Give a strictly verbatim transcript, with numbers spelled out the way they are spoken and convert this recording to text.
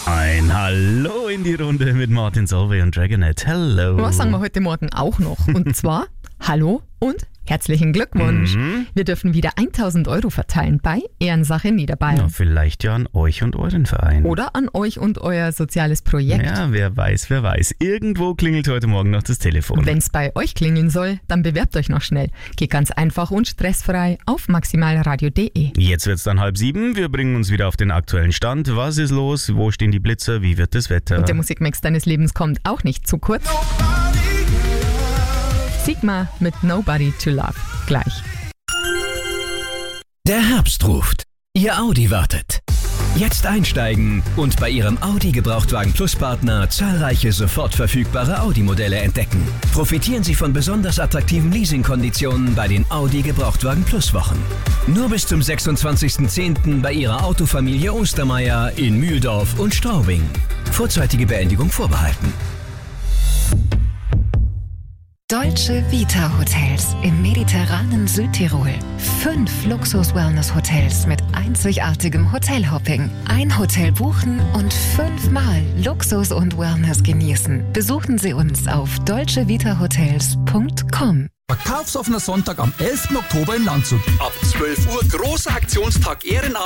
Ein Hallo in die Runde mit Martin Solveig und Dragonet. Hello. Was sagen wir heute Morgen auch noch? Und zwar Hallo und herzlichen Glückwunsch. Mhm. Wir dürfen wieder tausend Euro verteilen bei Ehrensache Niederbayern. Na, vielleicht ja an euch und euren Verein. Oder an euch und euer soziales Projekt. Ja, wer weiß, wer weiß. Irgendwo klingelt heute Morgen noch das Telefon. Wenn es bei euch klingeln soll, dann bewerbt euch noch schnell. Geht ganz einfach und stressfrei auf maximalradio punkt de. Jetzt wird's dann halb sieben. Wir bringen uns wieder auf den aktuellen Stand. Was ist los? Wo stehen die Blitzer? Wie wird das Wetter? Und der Musikmix deines Lebens kommt auch nicht zu kurz. Sigma mit Nobody to Love. Gleich. Der Herbst ruft. Ihr Audi wartet. Jetzt einsteigen und bei Ihrem Audi Gebrauchtwagen Plus Partner zahlreiche sofort verfügbare Audi-Modelle entdecken. Profitieren Sie von besonders attraktiven Leasingkonditionen bei den Audi Gebrauchtwagen Plus Wochen. Nur bis zum sechsundzwanzigsten zehnten bei Ihrer Autofamilie Ostermeier in Mühldorf und Straubing. Vorzeitige Beendigung vorbehalten. Dolce Vita Hotels im mediterranen Südtirol. Fünf Luxus-Wellness-Hotels mit einzigartigem Hotelhopping. Ein Hotel buchen und fünfmal Luxus und Wellness genießen. Besuchen Sie uns auf dolce vita hotels punkt com. Verkaufsoffener Sonntag am elften Oktober in Landshut. Ab zwölf Uhr großer Aktionstag Ehrenamt